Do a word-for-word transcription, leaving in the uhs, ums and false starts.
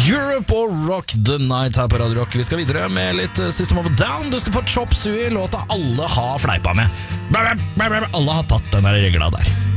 Europe og Rock the Night her på Radio Rock. Vi skal videre med litt System of a Down. Du skal få Chop Suey, låta alle har fleipa med. Alle har tatt den der regla der.